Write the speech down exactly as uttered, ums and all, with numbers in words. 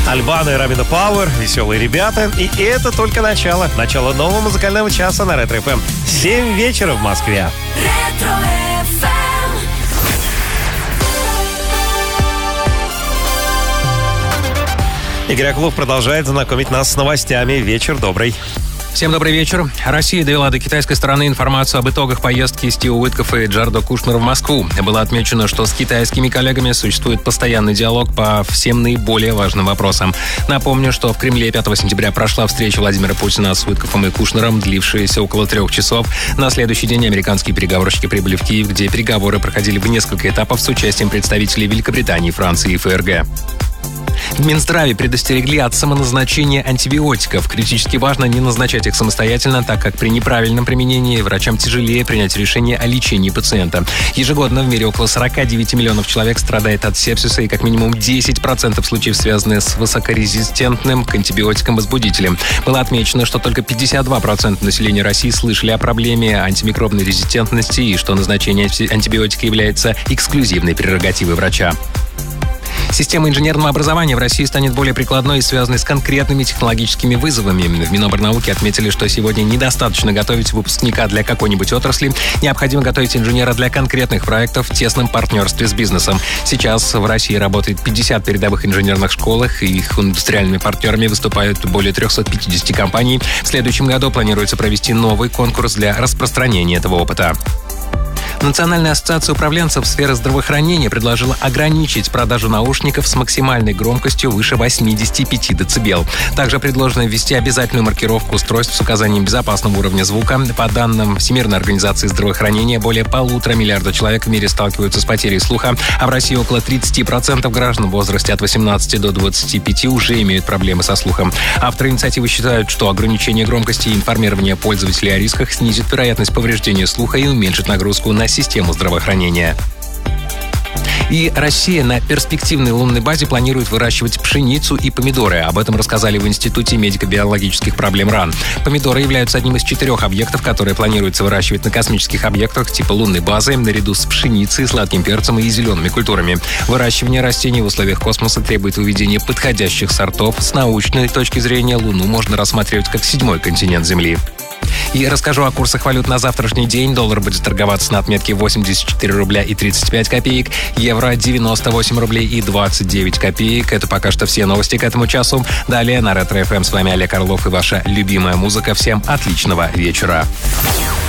Альбано и Рамина Пауэр, веселые ребята. И это только начало. Начало нового музыкального часа на Ретро эф эм. семь вечера в Москве. Ретро эф эм. Игорь Оклов продолжает знакомить нас с новостями. Вечер добрый. Всем добрый вечер. Россия довела до китайской стороны информацию об итогах поездки Стива Уиткоффа и Джареда Кушнера в Москву. Было отмечено, что с китайскими коллегами существует постоянный диалог по всем наиболее важным вопросам. Напомню, что в Кремле пятого сентября прошла встреча Владимира Путина с Уиткоффом и Кушнером, длившаяся около трех часов. На следующий день американские переговорщики прибыли в Киев, где переговоры проходили в несколько этапов с участием представителей Великобритании, Франции и эф эр гэ. В Минздраве предостерегли от самоназначения антибиотиков. Критически важно не назначать их самостоятельно, так как при неправильном применении врачам тяжелее принять решение о лечении пациента. Ежегодно в мире около сорок девять миллионов человек страдает от сепсиса, и как минимум десять процентов случаев связаны с высокорезистентным к антибиотикам возбудителем. Было отмечено, что только пятьдесят два процента населения России слышали о проблеме антимикробной резистентности и что назначение антибиотика является эксклюзивной прерогативой врача. Система инженерного образования в России станет более прикладной и связанной с конкретными технологическими вызовами. В Миноборнауки отметили, что сегодня недостаточно готовить выпускника для какой-нибудь отрасли. Необходимо готовить инженера для конкретных проектов в тесном партнерстве с бизнесом. Сейчас в России работает пятьдесят передовых инженерных школах, и их индустриальными партнерами выступают более триста пятьдесят компаний. В следующем году планируется провести новый конкурс для распространения этого опыта. Национальная ассоциация управленцев сферы здравоохранения предложила ограничить продажу наушников с максимальной громкостью выше восемьдесят пять децибел. Также предложено ввести обязательную маркировку устройств с указанием безопасного уровня звука. По данным Всемирной организации здравоохранения, более полутора миллиарда человек в мире сталкиваются с потерей слуха, а в России около тридцать процентов граждан в возрасте от восемнадцати до двадцати пяти уже имеют проблемы со слухом. Авторы инициативы считают, что ограничение громкости и информирование пользователей о рисках снизит вероятность повреждения слуха и уменьшит нагрузку на систему здравоохранения. И Россия на перспективной лунной базе планирует выращивать пшеницу и помидоры. Об этом рассказали в Институте медико-биологических проблем РАН. Помидоры являются одним из четырех объектов, которые планируется выращивать на космических объектах типа лунной базы, наряду с пшеницей, сладким перцем и зелеными культурами. Выращивание растений в условиях космоса требует выведения подходящих сортов. С научной точки зрения Луну можно рассматривать как седьмой континент Земли. И расскажу о курсах валют на завтрашний день. Доллар будет торговаться на отметке восемьдесят четыре рубля и тридцать пять копеек. Евро девяносто восемь рублей и двадцать девять копеек. Это пока что все новости к этому часу. Далее на Ретро эф эм с вами Олег Орлов и ваша любимая музыка. Всем отличного вечера.